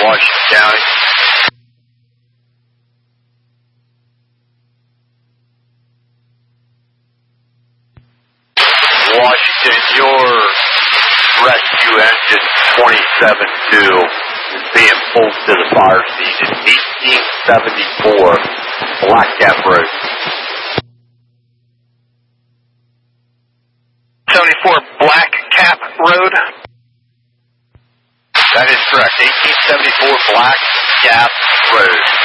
Washington County. Washington, your rescue engine 27-2 is being pulled to the fire scene at 1874 Black Cap Road. 74 Black Cap Road? That is correct, 1874 Black Cap Road.